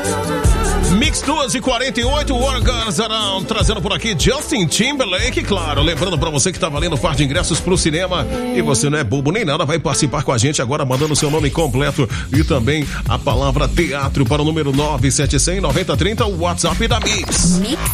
Mix 2h48, Workers Around, trazendo por aqui Justin Timberlake, claro, lembrando pra você que tá valendo par de ingressos pro cinema e você não é bobo nem nada, vai participar com a gente agora mandando seu nome completo e também a palavra teatro para o número 97100-9030, o WhatsApp da Mix. Mix